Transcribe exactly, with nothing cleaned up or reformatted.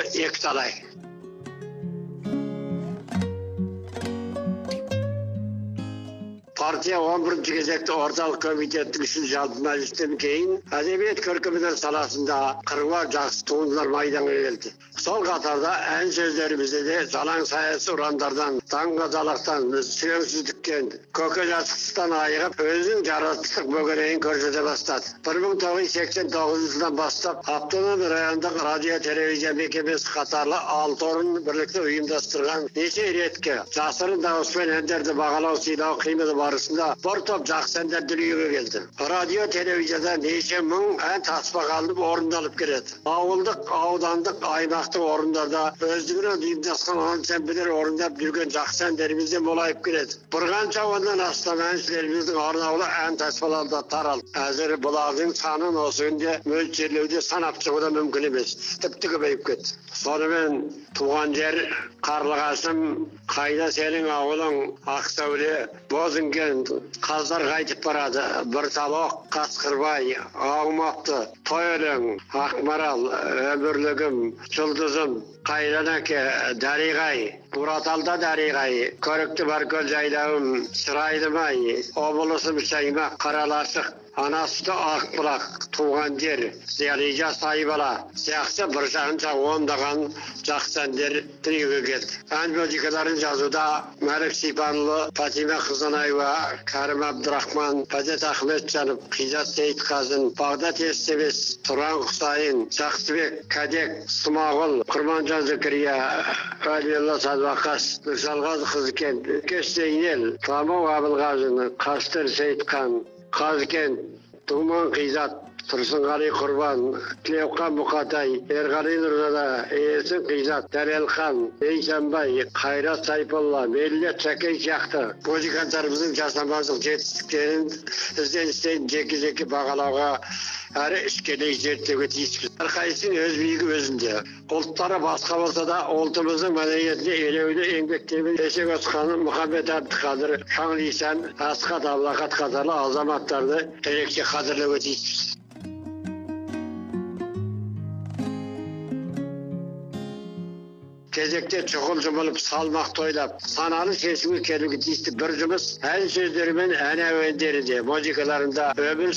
екі талай. Партия он бірінші кезекте орталық комитеттің үшін жалпы мәжілістен кейін әдебиет көркемдер саласында қыруар жақсы туындылар майданға келді. Сол қатарда ән сөздерімізде де жалаң саяси ұрандардан, таңғажалықтан, сүйеңсіздіктен, көке жастықтан айығып, өзінің жаратылыстық бөгерегін көрсете бастады. бір мың тоғыз жүз сексен тоғызыншы жылдан бастап автономия райондық радио телевизия мекемесі қатарлы алты орын бірлікте ұйымдастырған неше ретке жасырын дауыспен әндерді бағалау сыйлау қимылы барысында бір топ жақсы әндер дүниеге келді. Радио телевизияда неше мың ән таспаға алынып орындалып келеді. Ауылдық, аудандық, аймақтық орындарда өздігінен ұйымдасқан ансамбльдер орындап жүрген жақсы әндеріміз де молайып келеді. бір қанша оннан астам әншілеріміздің арнаулы ән таспаларында таралды. Әзір бұлардың санын осы күнде мөлшерлеуде санап шығу мүмкін емес. Тіпті көбейіп кетті. Сонымен туған жер Қарлығашым, қайда сенің ауылың Ақсәуле, бозінген қаздар қайтып барады. Бір талоқ, Қасқырбай, Аумақты, той өлең, Ақмарал, өмірлігім, жұлдызым, Қайран әке, Дариғай, Бұраталда Дариғай, көрікті бар көл жайлауым, Сырайдымай, облысым Шаймақ, Қаралашық, Анасты Ақбұлақ, туған жер, Зиялija Сайбала, сияқты бір жағынша ондаған жақсы әндер дүниеге келді. Ән музыкаларын жазуда Мәлік Сипанұлы, Фатима Қызанаева, Кәрім Абдырахман, Пазет Ахметжанов, Қизат Сейітқазын, Бағдат Естемес, Тұран Құсайын, Жақсыбек, Кәдек, Смағұл, Құрманжан Зікірия, Әлиолла Садуақас, Нұрсалғазы Қызыкен, Кеш Зейнел, Тамау Абылғазыны, Қастыр Сейітқан, Қазкен, Думан Қизат, Тұрсынғали Құрбан, Тілеуқан Мұқатай, Ерғали Нұрзада, Есін Қизат, Дәрелхан, Ейсенбай, Қайрат Сайполла, Меллет Шәкей сияқты музыканттарымыздың жасампаздық жетістіктерін ізденістен жеке-жеке бағалауға әрі ішкелей зерттеуге тиіспіз. Әрқайсының өз биігі өзінде. Ұлттары басқа болса да, ұлтымыздың мәдениетіне елеулі еңбектерімен есек осқан Мұхаммед Әбдіқадыр, Шаңлисан, Асқат Аблақат қатарлы азаматтарды ерекше қадірлеуге тиіспіз. Кезекте чұғыл жұмылып, салмақ тойлап, саналы шешімге келуге тиісті бір жұмыс ән сөздері мен ән әуендері де музыкаларында өмір